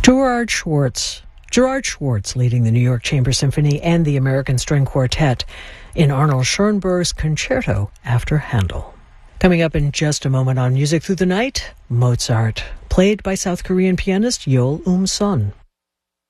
Gerard Schwartz leading the New York Chamber Symphony and the American String Quartet in Arnold Schoenberg's Concerto after Handel. Coming up in just a moment on Music Through the Night, Mozart, played by South Korean pianist Yeol Son.